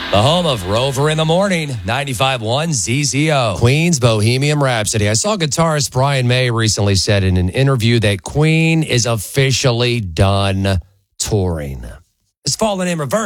The home of Rover in the Morning, 95.1 ZZO. Queen's Bohemian Rhapsody. I saw guitarist Brian May recently said in an interview that Queen is officially done touring. It's Fallen in Reverse.